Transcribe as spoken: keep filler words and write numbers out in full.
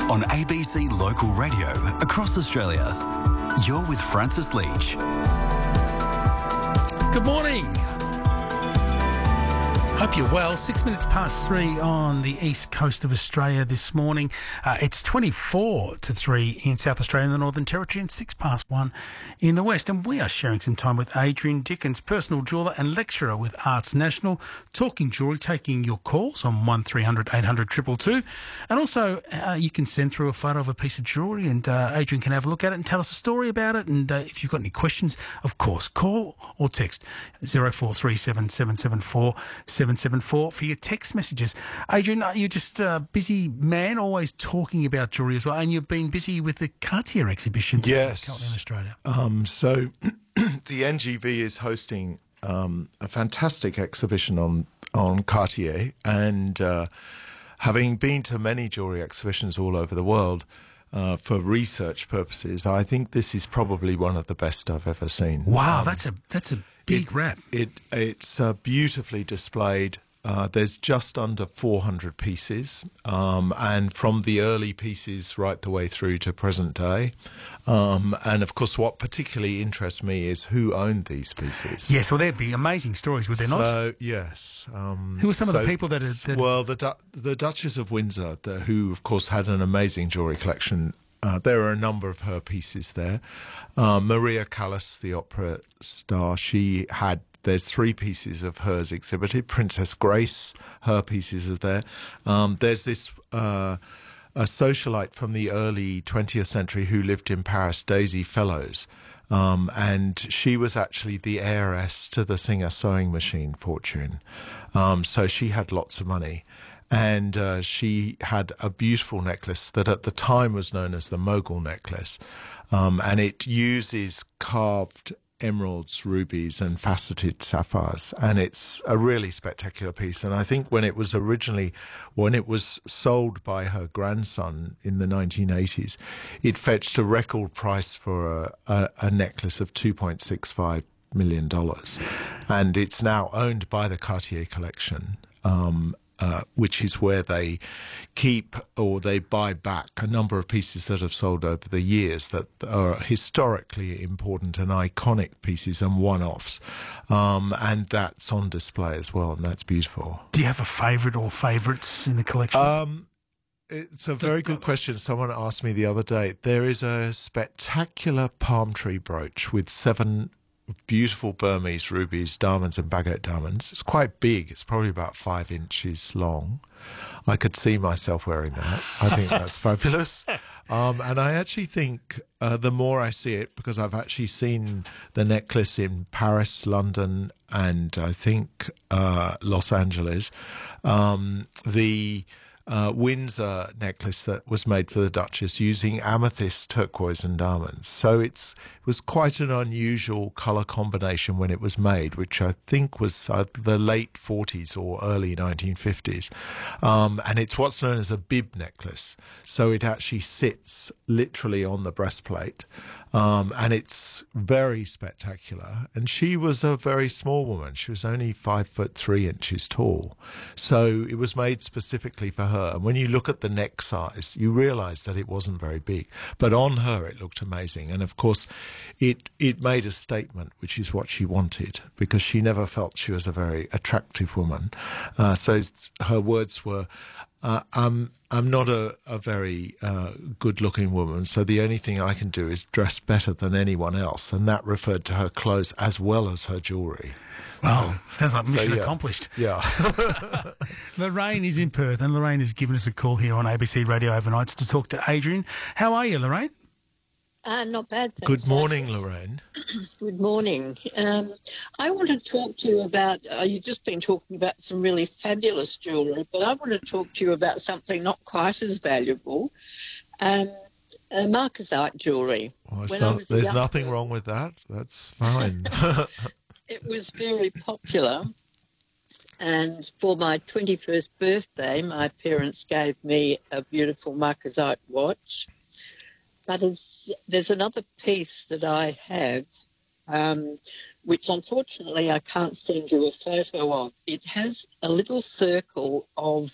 on A B C Local Radio across Australia. You're with Francis Leach. Good morning. Hope you're well. Six minutes past three on the east coast of Australia this morning. Uh, it's twenty-four to three in South Australia and the Northern Territory and six past one in the west. And we are sharing some time with Adrian Dickens, personal jeweller and lecturer with Arts National, talking jewellery, taking your calls on one three hundred eight hundred two two two. And also uh, you can send through a photo of a piece of jewellery and uh, Adrian can have a look at it and tell us a story about it. And uh, if you've got any questions, of course, call or text zero four three seven seven seven four seven seven four for your text messages. Adrian, you're just a busy man, always talking about jewellery as well, and you've been busy with the Cartier exhibition yes. in Australia. Um, so the N G V is hosting um, a fantastic exhibition on, on Cartier, and uh, having been to many jewellery exhibitions all over the world, Uh, for research purposes, I think this is probably one of the best I've ever seen. Wow, Um, that's a that's a big it, wrap. It it's uh, beautifully displayed. Uh, there's just under four hundred pieces, um, and from the early pieces right the way through to present day. Um, and of course, what particularly interests me is who owned these pieces. Yes, well, there'd be amazing stories, would there not? So yes. Um, Who are some so, of the people that are? That well, the Du- the Duchess of Windsor, the, who of course had an amazing jewellery collection. Uh, there are a number of her pieces there. Uh, Maria Callas, the opera star, she had. There's three pieces of hers exhibited. Princess Grace, her pieces are there. Um, there's this uh, a socialite from the early twentieth century who lived in Paris, Daisy Fellows. Um, and she was actually the heiress to the Singer sewing machine fortune. Um, so she had lots of money. And uh, she had a beautiful necklace that at the time was known as the Mogul necklace. Um, and it uses carved emeralds, rubies and faceted sapphires. And it's a really spectacular piece. And I think when it was originally, when it was sold by her grandson in the nineteen eighties, it fetched a record price for a, a, a necklace of two point six five million dollars. And it's now owned by the Cartier collection. Um, Uh, which is where they keep or they buy back a number of pieces that have sold over the years that are historically important and iconic pieces and one-offs. Um, and that's on display as well, and that's beautiful. Do you have a favourite or favourites in the collection? Um, it's a very good question. Someone asked me the other day. There is a spectacular palm tree brooch with seven beautiful Burmese rubies, diamonds and baguette diamonds. It's quite big. It's probably about five inches long. I could see myself wearing that. I think that's fabulous. Um, and I actually think uh, the more I see it, because I've actually seen the necklace in Paris, London, and I think uh, Los Angeles, um, the Uh, Windsor necklace that was made for the Duchess using amethyst, turquoise and diamonds. So it's, it was quite an unusual colour combination when it was made, which I think was uh, the late forties or early nineteen fifties. Um, and it's what's known as a bib necklace. So it actually sits literally on the breastplate. Um, and it's very spectacular. And she was a very small woman. She was only five foot three inches tall. So it was made specifically for her. And when you look at the neck size, you realise that it wasn't very big. But on her, it looked amazing. And of course, it it made a statement, which is what she wanted, because she never felt she was a very attractive woman. Uh, so her words were, Uh, I'm I'm not a, a very uh, good-looking woman, so the only thing I can do is dress better than anyone else, and that referred to her clothes as well as her jewellery. Wow, sounds like mission so, yeah. accomplished. Yeah. Lorraine is in Perth, and Lorraine has given us a call here on A B C Radio overnights to talk to Adrian. How are you, Lorraine? Uh, not bad, thanks. Good morning, Lorraine. Good morning. Um, I want to talk to you about, uh, you've just been talking about some really fabulous jewellery, but I want to talk to you about something not quite as valuable, um, uh, Marcasite jewellery. Well, When not, I was a there's young nothing girl- wrong with that. That's fine. It was very popular, and for my twenty-first birthday, my parents gave me a beautiful Marcasite watch. But it's, there's another piece that I have, um, which unfortunately I can't send you a photo of. It has a little circle of